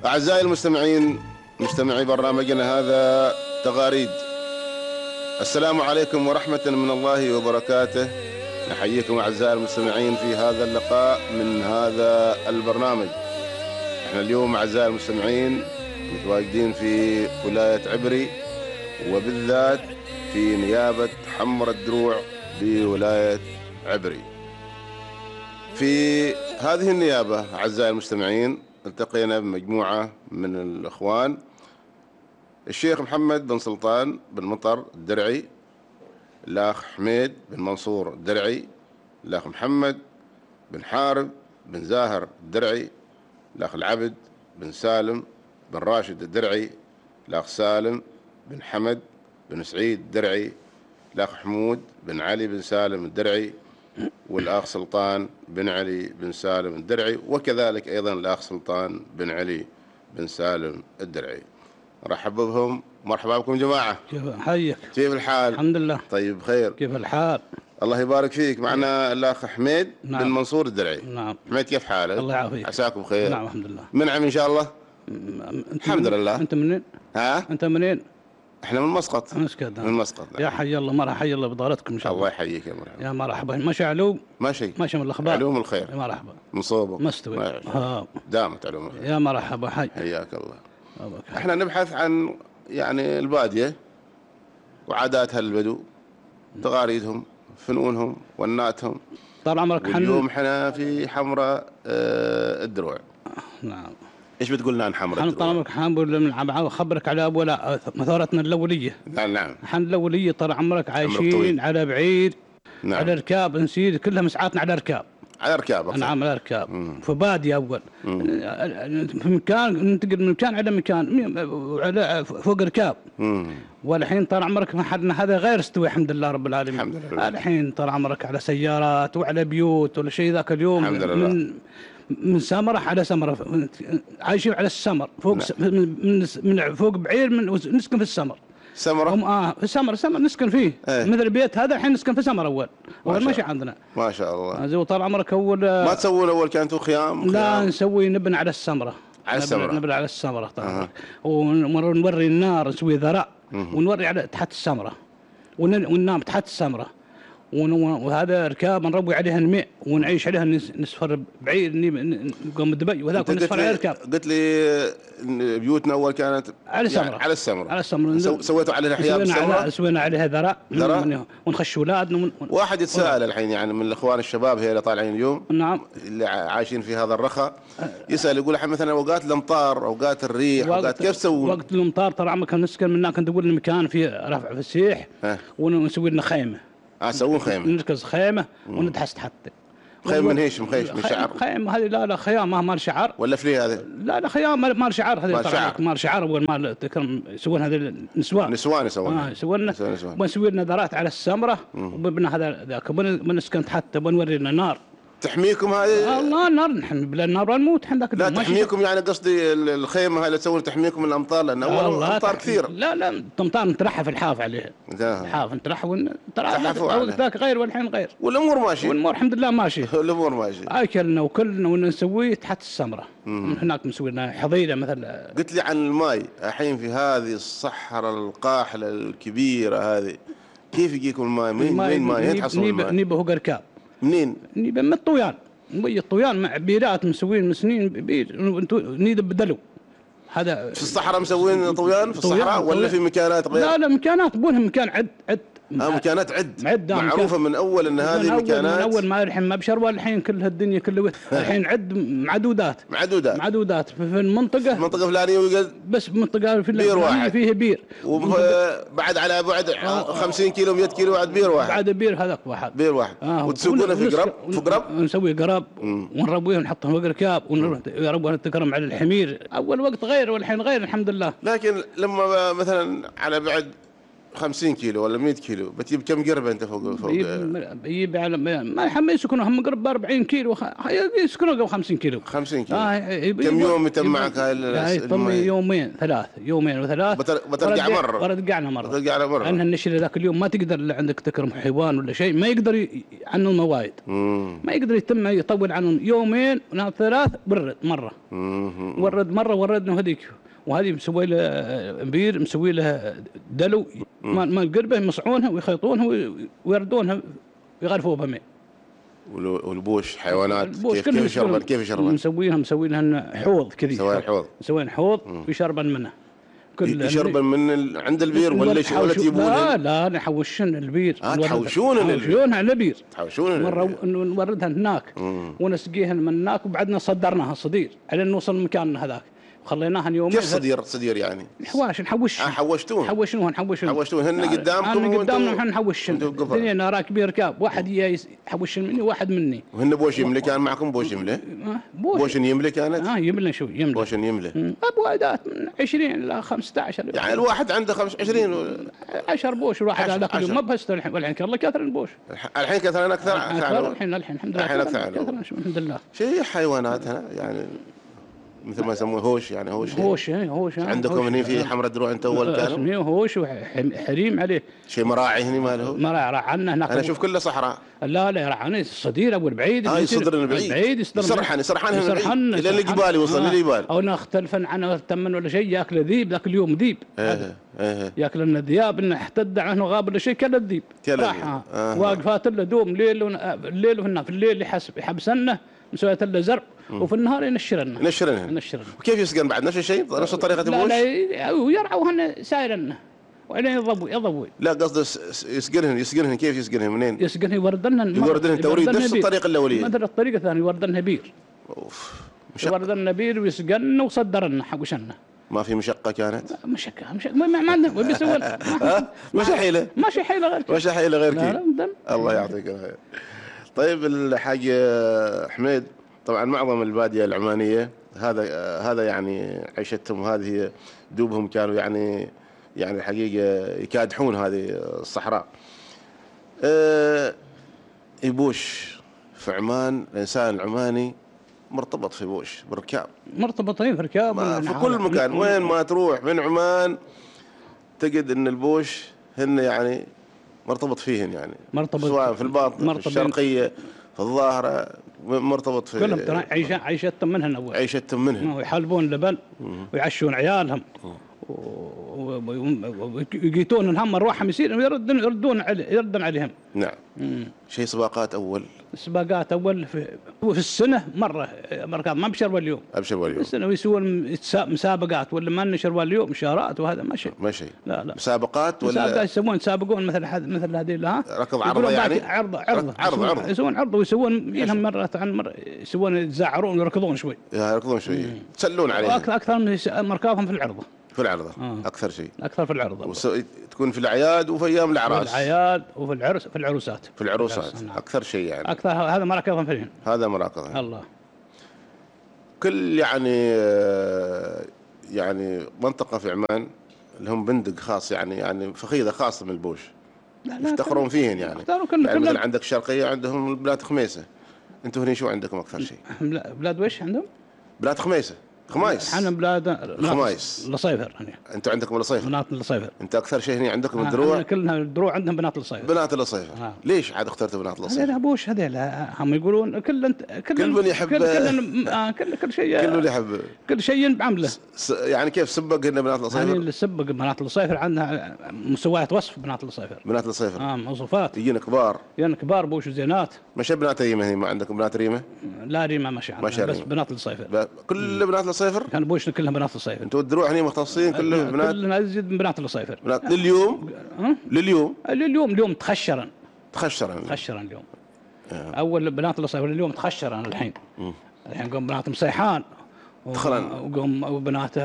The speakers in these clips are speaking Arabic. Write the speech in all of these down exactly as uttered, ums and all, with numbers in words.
أعزائي المستمعين، مستمعي برنامجنا هذا تغاريد، السلام عليكم ورحمة من الله وبركاته. نحييكم أعزائي المستمعين في هذا اللقاء من هذا البرنامج. احنا اليوم أعزائي المستمعين متواجدين في ولاية عبري، وبالذات في نيابة حمر الدروع بولاية عبري. في هذه النيابة أعزائي المستمعين التقينا بمجموعة من الأخوان: الشيخ محمد بن سلطان بن مطر الدرعي، الأخ حميد بن منصور الدرعي، الأخ محمد بن حارب بن زاهر الدرعي، الأخ العبد بن سالم بن راشد الدرعي، الأخ سالم بن حمد بن سعيد الدرعي، الأخ حمود بن علي بن سالم الدرعي، والأخ سلطان بن علي بن سالم الدرعي، وكذلك أيضا الأخ سلطان بن علي بن سالم الدرعي. رحب بهم، مرحبا بكم جماعة. كيف حيك؟ كيف الحال؟ الحمد لله. طيب بخير. كيف الحال؟ الله يبارك فيك. معنا الأخ حميد نعم. بن منصور الدرعي. نعم. حميد كيف حالك؟ الله يعافيك. عساكم بخير. نعم الحمد لله. منعم إن شاء الله. الحمد من... لله. أنت منين؟ ها؟ أنت منين؟ احنا من مسقط. مسقط. من مسقط. يا حي الله، مرحبا، حي الله بضارتكم ان شاء الله. الله يحييك يا مرحبا. يا مرحبا. ماشي علوم؟ ماشي. ماشي من الاخبار. علوم الخير. يا مرحبا. من صوبك. مستوي. ها. دامت علوم الخير. يا مرحبا حي. حياك الله. احنا نبحث عن يعني البادية وعاداتها البدو، تقاليدهم، فنونهم، وناتهم. طال عمرك. اليوم احنا في حمراء اه الدروع. نعم. ايش بتقول لنا عن حمراء الدروع؟ طال عمرك حنقول اخبرك على ابو مثارتنا الاوليه. نعم نعم. احنا الاوليه طال عمرك عايشين على بعير. نعم. على ركاب نسير كلها مسعاتنا على ركاب. على ركاب. نعم على ركاب. في بادية أول. مم. في مكان ننتقل من مكان على مكان على فوق ركاب. مم. والحين طال عمرك محلنا هذا غير استوى الحمد لله رب العالمين. الحمد لله. الحين طال عمرك على سيارات وعلى بيوت ولا شيء ذاك اليوم. الحمد لله. من من سمرة على سمرة عايشين على السمر فوق. نعم. من من فوق بعير من نسكن في السمر. سمرة؟ هم اه في سمرة سمرة نسكن فيه. ايه؟ مثل البيت هذا الحين نسكن في سمرة أول. أول ماشي عندنا. ما شاء الله. زي طال عمرك أول. ما تسوون أول كانتوا خيام؟ خيام؟ لا نسوي نبني على السمرة. على السمرة. نبني على السمرة طبعا. ونوري النار نسوي ذراء ونوري على تحت السمرة وننام تحت السمرة. وهذا ركاب نروي عليها الماء ونعيش عليها نسفر بعيد نقوم دبي وذاك نسفر على ركاب. قلت لي بيوتنا اول كانت على السمرة. يعني على السمرة. على السمرة. سو سويتوا عليها احياء بالسمرة؟ سوينا عليها ذراء. ذراء ونخش اولادنا. من واحد يتساءل الحين يعني من الاخوان الشباب هي اللي طالعين اليوم. نعم. اللي عايشين في هذا الرخاء يسأل يقول الحين مثلا اوقات الامطار، اوقات الريح، اوقات كيف تسوون؟ وقت الامطار ترى عمك نسكن من هناك ندور مكان فيه رفع فسيح ونسوي لنا خيمة. اه سوون خيمة. نركز خيمة وندحس تحت. خيمة من ايش؟ مخيش من شعر؟ خيمة هذه لا لا خيام ما مال شعر. ولا فري هذا؟ لا لا خيام مال شعر هذه. مال شعر. مال شعر اول مال تكرم يسوون هذه النسوان. نسوان يسوون. اه يسوون. ونسوي لنا ذرات على السمرة وبنبنى هذا ذاك ونسكن تحت ونوري لنا نار. تحميكم هذه؟ الله النار نحن بلا النار نموت احنا ذاك. لا تحميكم يعني قصدي الخيمة هاي اللي تسوون تحميكم من الأمطار لأن أول أمطار كثير. لا لا الأمطار نترحف الحاف عليها. الحاف نترحف ونترحف ذاك غير والحين غير. والأمور ماشية. والأمور الحمد لله ماشية. الأمور ماشية. أكلنا وكلنا ونسويه تحت السمرة. من هناك نسوي لنا حضيرة مثلا. قلت لي عن الماء الحين في هذه الصحراء القاحلة الكبيرة هذه كيف يجيكم الماء؟ من وين الماء؟ وين تحصلون الماء؟ نيبه هو ركاب. منين؟ نيبه من الطويان. نبي الطويان مع بيرات مسوين مسنين بير نيد بدلو. هذا في الصحراء مسوين طويان في الصحراء ولا في مكانات غير؟ لا لا مكانات بونهم مكان عد عد. اه مكانات عد. عد معروفة من أول أن هذه المكانات. من أول ما الحين ما بشروا الحين كل هالدنيا كله الحين عد معدودات. معدودات. معدودات في المنطقة. منطقة فلانية يوجد. بس منطقة في بير واحد. فيه بير. وبعد على بعد خمسين كيلو مئة كيلو بعد بير واحد. بعد بير هذاك واحد. بير واحد. آه وتسوقونه في قرب في قرب. نسوي قرب ونربيه ونحطهم في ركاب ونروح يربوها نتكرم على الحمير. أول وقت غير والحين غير الحمد لله. لكن لما مثلا على بعد خمسين كيلو ولا مئة كيلو بتجيب كم قربة أنت فوق فوق؟ بيجيب على ما يحمل يسكنوا هم قرب أربعين كيلو يسكنوا قبل خمسين كيلو. خمسين كيلو. آه كم يوم يتم معك هاي يتم يومين ثلاث يومين وثلاث. بترجع مرة. برجعنا مرة. برجعنا مرة. لأن النشر ذاك اليوم ما تقدر اللي عندك تكرم حيوان ولا شيء ما يقدر عنه الموايد. ما يقدر يتم يطول عنهم يومين ثلاث برد مرة. ورد مرة وردنا هذيك. وهذه مسوي له بير مسوي له دلو ما القربه يمصعونها ويخيطونها ويردونها ويغرفوها بماء. والبوش حيوانات كيف كيف يشربن كيف يشربن؟ مسوينها مسوي لها حوض كذي. مسوي حوض. مسوين حوض ويشربن منه. يشربن من ال... عند البير ولا ش... ولا تجيبونها؟ لا لا نحوشن البير. آه تحوشون البير. تحوشونها على البير. تحوشون مرة نوردها هناك ونسقيها من هناك وبعدنا صدرناها صدير على نوصل مكاننا هذاك. خليناها يومين. كيف صدير صدير يعني؟ حواش نحوش. آه حوشتون. حوشنوها نحوشن. حوشتون هن قدامكم. أنا قدامنا ونحن نحوشن. اثنين راكبين ركاب واحد يحوشن مني وواحد مني. وهن بوش يملك كان معكم بوش يملك؟ بوش. بوش يملك كانت؟ اه يملك شو يملك. بوش يملك. أبوادات من عشرين إلى خمسة عشر. يعني الواحد عنده خمس وعشرين و... عشر بوش الواحد على كل يوم ما بس الحين والحين والله كثر البوش. الحين كثر أكثر. أكثر الحين الحين الحمد لله. الحين أكثر. الحمد لله. شيء حيوانات هنا يعني. مثل ما يسموه هوش يعني هوش هوش يعني هوش عندكم هنا في حمرة دروع انت اول كانوا اسميه هوش وحريم عليه شيء مراعي هنا ما له مراعي راح عنا هناك انا اشوف كله صحراء لا لا راح عنا الصدير ابو البعيد اه يصدر البعيد بعيد يسرحن يسرحن الى الجبال يوصل للجبال او نختلفن عنه تمن ولا شيء ياكل ذيب ذاك اليوم ذيب ايه ايه ياكل لنا ذياب انه احتد عنه غاب ولا شيء كل الذيب راح واقفات له دوم ليل الليل وهنا في الليل يحسب يحبسنا مسويت له زرع وفي النهار ينشرن ينشرن ينشرن وكيف يسقن بعد نفس الشيء نفس طريقة البوش؟ لا لا ويرعوهن سايرن وعليه يضبوا يضبوا لا قصده يسقنهن يسقنهن كيف يسقنهن منين؟ يسقنهن يوردنهن يوردنهن توريد نفس الطريقة الأولية مثل الطريقة الثانية يوردنهن بير اوف يوردنهن بير ويسقن وصدرن حوشنا ما في مشقة كانت؟ مشقة مشقة ما ما عندنا بيسوون مش حيلة ماشي حيلة غير مش حيلة غير كذا الله يعطيك الخير. طيب الحاج حميد طبعا معظم البادية العمانية هذا هذا يعني عيشتهم هذه دوبهم كانوا يعني يعني الحقيقة يكادحون هذه الصحراء. أه يبوش في عمان الإنسان العماني مرتبط في بوش بالركاب مرتبطين في ركاب في كل مكان وين ما تروح من عمان تجد ان البوش هن يعني مرتبط فيهن يعني مرتبط سواء في الباطن في الشرقية في الظاهرة مرتبط في كلهم عيشة عيشتهم منهن أول عيشتهم منهن ويحلبون لبن ويعشون عيالهم ويقيتون انهم اروحهم يصير يردون يردون علي يردون عليهم. نعم. شيء سباقات اول. سباقات اول في في السنه مره مرات ما بشروا اليوم. ابشروا اليوم. السنه ويسوون مسابقات ولا ما نشروا اليوم شارات وهذا ما شيء. ما شيء. لا لا. مسابقات ولا مسابقات يسوون يسابقون مثل مثل هذه ها. ركض عرض يعني. عرض عرض عرض عرض. يسوون عرض ويسوون لهم مرات عن مرة يسوون يتزعرون ويركضون شوي. يركضون شوي. يتسلون عليه. اكثر اكثر من مركبهم في العرضه. في العرضة آه. أكثر شيء أكثر في العرضة وس... تكون في الأعياد وفي أيام الأعراس في الأعياد وفي العرس في العروسات في العروسات نعم. أكثر شيء يعني أكثر هذا مراكزهم فيهن هذا مراكزهم الله كل يعني يعني منطقة في عمان لهم بندق خاص يعني يعني فخيذة خاصة من البوش يفتخرون فيهن يعني يعني مثلا عندك الشرقية عندهم بلاد خميسة أنتوا هنا شو عندكم أكثر شيء بلاد وش عندهم بلاد خميسة خمايس احنا بلاد خمايس لصيفر هنا انتوا عندكم لصيفر بنات لصيفر انت اكثر شيء هنا عندكم الدروع كلنا الدروع عندهم بنات لصيفر بنات لصيفر آه. ليش عاد اخترتوا بنات لصيفر هذول ابوش هذول هم يقولون كل انت كل كل من يحب كل كل, آه كل, كل شيء كل من يحب كل شيء بعمله س... يعني كيف سبق هنا بنات لصيفر يعني اللي سبق بنات لصيفر عندها مسويات وصف بنات لصيفر بنات لصيفر اه مواصفات يجينا كبار يجينا كبار بوش وزينات مش بنات ريمه هنا ما عندكم بنات ريمه لا ريمه ماشي عندنا بس بنات لصيفر ب... كل بنات لصيفر كان بوش كلها بنات الصيفر انتوا الدروع هنا مختصين كلهم بنات كلنا ازيد من بنات الصيفر بنات لليوم أه؟ لليوم لليوم اليوم تخشرا تخشرا تخشرا اليوم أه. اول بنات الصيفر اليوم تخشرا الحين م. الحين قوم بنات مصيحان وقوم وبنات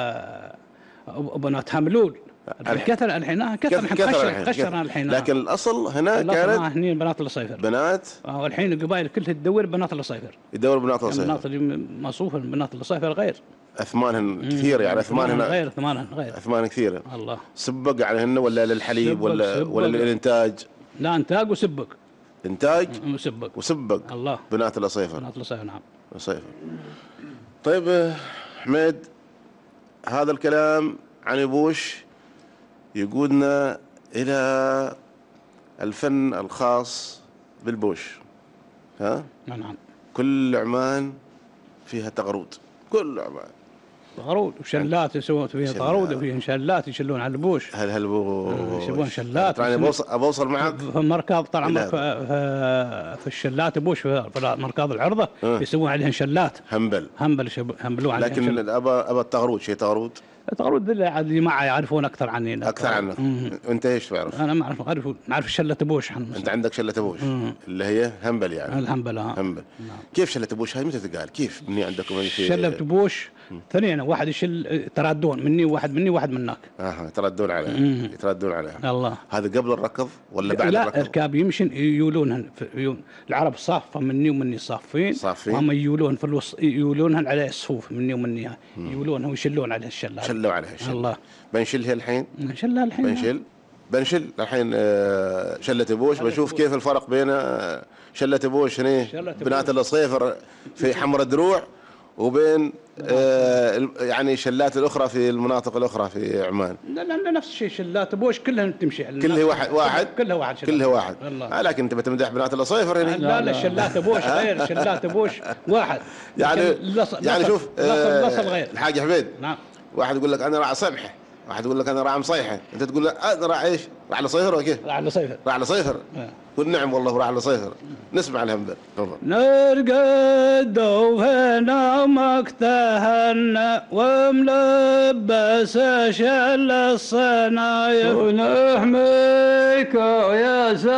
وبنات هملول كثر الحين كثر الحين خشرا الحين لكن الاصل هنا كانت هني بنات الصيفر بنات اه الحين القبائل كلها تدور بنات الصيفر يدور بنات الصيفر البنات اللي مصروفه بنات الصيفر غير اثمانهن كثير يعني اثمانهن غير ثمانهن غير اثمان كثيره. الله. سبق يعني هن ولا للحليب سبق ولا سبق. ولا للانتاج؟ لا انتاج وسبق. انتاج وسبق وسبق. الله. بنات الأصيفر. بنات الأصيفر نعم. الأصيفر. طيب حميد، هذا الكلام عن بوش يقودنا إلى الفن الخاص بالبوش. ها؟ نعم. كل عمان فيها تغرود، كل عمان تغرود وشلات يسوون فيها تغرود وفيها شلات يشلون على البوش. هل هل بو يسوون شلات. يعني بوصل أبوصل معك في مركاض طال عمرك في, في الشلات بوش في مركاض العرضة أه. يسوون عليها شلات. همبل. همبل همبلوا عليها. لكن أبا أبا التغرود شيء تغرود. تغرود اللي ما يعرفون أكثر عني. أكثر عنك. أنت إيش تعرف؟ أنا ما أعرف أعرف نعرف شلة بوش. أنت عندك شلة بوش مم. اللي هي همبل يعني. الهمبل ها. همبل. نعم. كيف شلة بوش هاي متى تقال؟ كيف مني عندكم في شلة بوش ثانيا واحد يشل يتردون مني وواحد مني وواحد منك. اها يتردون عليه. يتردون عليه. الله. هذا قبل الركض ولا بعد لا الركض؟ لا الركاب يمشي يولونهن العرب صافة مني ومني صافين. صافين. هم يولون في الوسط يولونهن على الصفوف مني ومني يولونها ويشلون عليها الشلة. شلوا عليها الشلة. الله. بنشلها الحين. نشلها الحين. بنشل بنشل الحين شلة بوش. بنشوف كيف الفرق بين شلة بوش هنا بنات الأصيفر في حمر الدروع وبين آه يعني شلات الأخرى في المناطق الأخرى في عمان. لا لا نفس الشيء شلات بوش كلها تمشي. كلها واحد واحد. كلها واحد. كلها واحد. آه لكن أنت بتمدح بنات الأصيفر هنا. لا لا شلات بوش غير شلات بوش واحد. يعني يعني شوف آه غير. الحاج حميد. نعم. واحد يقول لك أنا راعي سمحة، واحد يقول لك أنا راعي مصيحة، أنت تقول لك أنا راعي إيش؟ راعي لصيفر ولا كيف؟ راعي لصيفر. راعي لصيفر. قل نعم والله راعي لصيفر. نسمع الهمبل. تفضل. نرقد وفينا مكتهن وملبس شل الصنايع ونحميك يا